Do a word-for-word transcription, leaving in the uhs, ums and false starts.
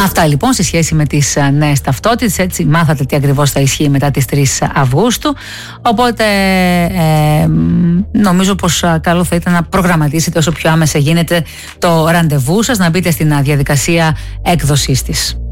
Αυτά λοιπόν σε σχέση με τις νέες ταυτότητες. Έτσι μάθατε τι ακριβώς θα ισχύει μετά τις τρεις Αυγούστου. Οπότε ε, νομίζω πως καλό θα ήταν να προγραμματίσετε όσο πιο άμεσα γίνεται το ραντεβού σας, να μπείτε στην διαδικασία έκδοσής της.